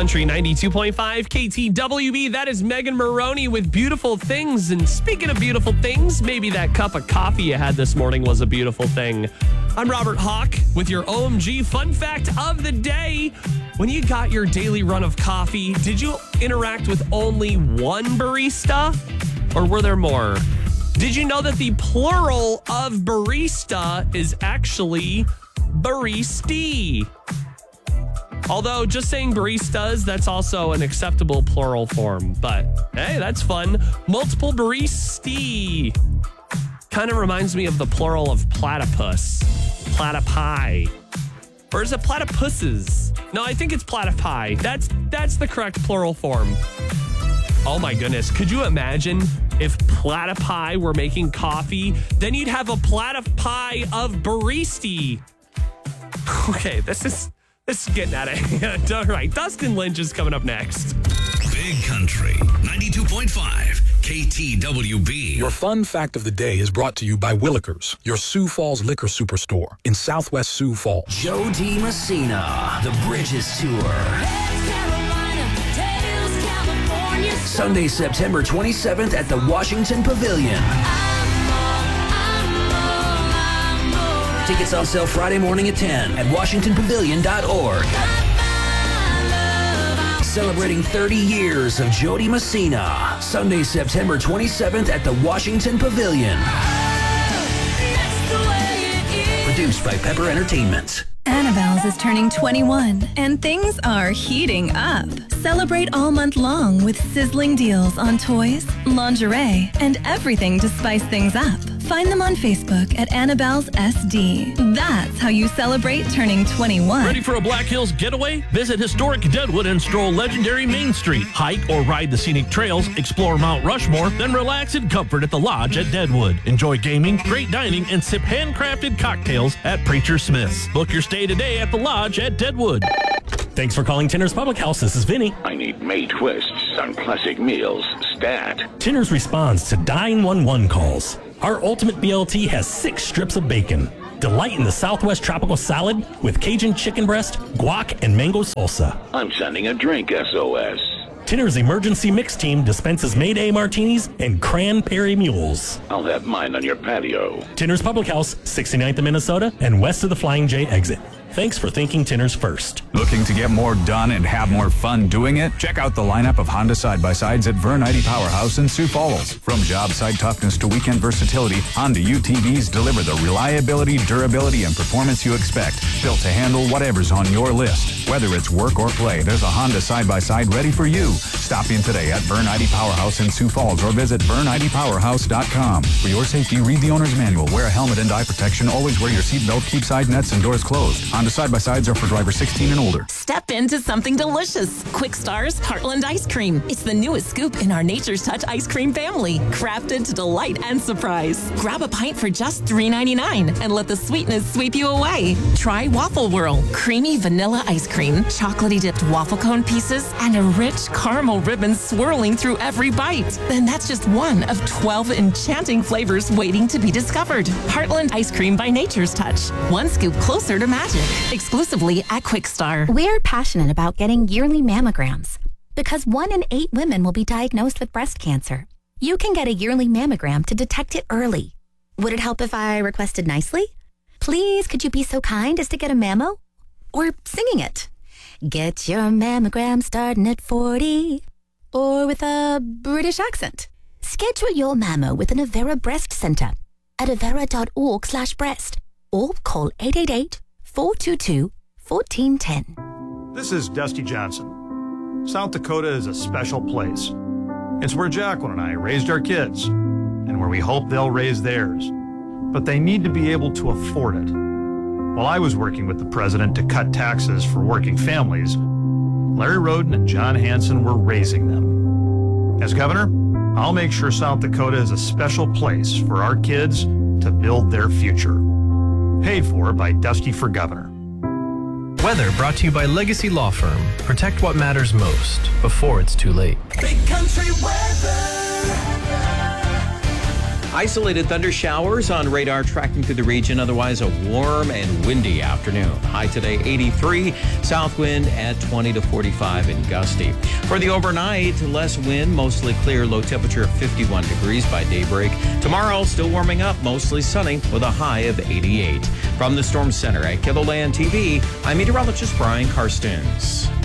Country 92.5 KTWB. That is Megan Maroney with Beautiful Things. And speaking of beautiful things, maybe that cup of coffee you had this morning was a beautiful thing. I'm Robert Hawk with your OMG fun fact of the day. When you got your daily run of coffee, did you interact with only one barista? Or were there more? Did you know that the plural of barista is actually baristi? Although just saying baristas, that's also an acceptable plural form. But hey, that's fun. Multiple baristi. Kind of reminds me of the plural of platypus. Platypi. Or is it platypuses? No, I think it's platypi. That's the correct plural form. Oh my goodness. Could you imagine if platypi were making coffee? Then you'd have a platypi of baristi. Okay, this is getting out of hand. All right, Dustin Lynch is coming up next. Big Country 92.5 KTWB. Your fun fact of the day is brought to you by Willikers, your Sioux Falls liquor superstore in Southwest Sioux Falls. Joe D. Messina, The Bridges Tour. Sunday, September 27th at the Washington Pavilion. Tickets on sale Friday morning at 10 at WashingtonPavilion.org. Celebrating 30 years of Jody Messina. Sunday, September 27th at the Washington Pavilion. Produced by Pepper Entertainment. Annabelle's is turning 21, and things are heating up. Celebrate all month long with sizzling deals on toys, lingerie, and everything to spice things up. Find them on Facebook at Annabelle's SD. That's how you celebrate turning 21. Ready for a Black Hills getaway? Visit historic Deadwood and stroll legendary Main Street. Hike or ride the scenic trails, explore Mount Rushmore, then relax in comfort at the Lodge at Deadwood. Enjoy gaming, great dining, and sip handcrafted cocktails at Preacher Smith's. Book your stay today at the Lodge at Deadwood. Thanks for calling Tinner's Public House. This is Vinny. I need May twists on classic meals, stat. Tinner's responds to 911 calls. Our ultimate BLT has 6 strips of bacon. Delight in the Southwest tropical salad with Cajun chicken breast, guac, and mango salsa. I'm sending a drink SOS. Tinner's emergency mix team dispenses Mayday martinis and cranberry mules. I'll have mine on your patio. Tinner's Public House, 69th and Minnesota, and west of the Flying J exit. Thanks for thinking Tinner's first. Looking to get more done and have more fun doing it? Check out the lineup of Honda side-by-sides at Vern ID Powerhouse in Sioux Falls. From job site toughness to weekend versatility, Honda UTVs deliver the reliability, durability, and performance you expect. Built to handle whatever's on your list. Whether it's work or play, there's a Honda side-by-side ready for you. Stop in today at Vern ID Powerhouse in Sioux Falls or visit VernIDPowerhouse.com. For your safety, read the owner's manual. Wear a helmet and eye protection. Always wear your seatbelt. Keep side nets and doors closed. Honda side-by-sides are for drivers 16 and older. Step into something delicious. Quick Star's Heartland Ice Cream. It's the newest scoop in our Nature's Touch ice cream family. Crafted to delight and surprise. Grab a pint for just $3.99 and let the sweetness sweep you away. Try Waffle Whirl. Creamy vanilla ice cream, chocolatey dipped waffle cone pieces, and a rich caramel ribbon swirling through every bite. Then that's just one of 12 enchanting flavors waiting to be discovered. Heartland Ice Cream by Nature's Touch. One scoop closer to magic. Exclusively at Quick Star. We're passionate about getting yearly mammograms because 1 in 8 women will be diagnosed with breast cancer. You can get a yearly mammogram to detect it early. Would it help if I requested nicely? Please, could you be so kind as to get a mammo? Or singing it. Get your mammogram starting at 40. Or with a British accent. Schedule your mammo with an Avera Breast Center at avera.org/breast or call 888-422-1410. This is Dusty Johnson. South Dakota is a special place. It's where Jacqueline and I raised our kids and where we hope they'll raise theirs. But they need to be able to afford it. While I was working with the president to cut taxes for working families, Larry Roden and John Hanson were raising them. As governor, I'll make sure South Dakota is a special place for our kids to build their future. Paid for by Dusty for Governor. Weather brought to you by Legacy Law Firm. Protect what matters most before it's too late. Big Country weather. Isolated thunder showers on radar tracking through the region. Otherwise, a warm and windy afternoon. High today, 83. South wind at 20 to 45 and gusty. For the overnight, less wind, mostly clear. Low temperature of 51 degrees by daybreak. Tomorrow, still warming up, mostly sunny with a high of 88. From the Storm Center at KILOLAND TV, I'm meteorologist Brian Karstens.